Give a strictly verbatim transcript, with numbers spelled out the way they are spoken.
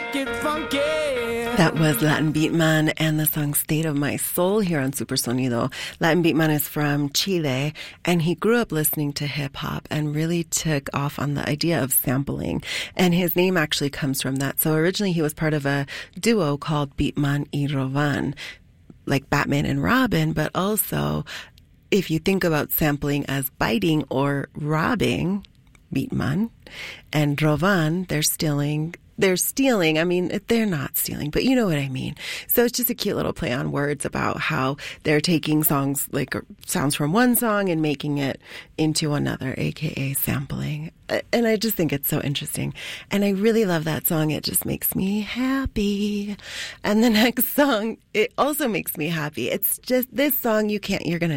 it funky. That was Latin Beatman and the song State of My Soul here on Supersonido. Latin Beatman is from Chile, and he grew up listening to hip-hop and really took off on the idea of sampling. And his name actually comes from that. So originally he was part of a duo called Beatman y Rovan, like Batman and Robin, but also if you think about sampling as biting or robbing, Beatman, and Rovan, they're stealing. They're stealing. I mean, they're not stealing, but you know what I mean. So it's just a cute little play on words about how they're taking songs, like sounds from one song and making it into another, aka sampling. And I just think it's so interesting. And I really love that song. It just makes me happy. And the next song, it also makes me happy. It's just this song, you can't, you're going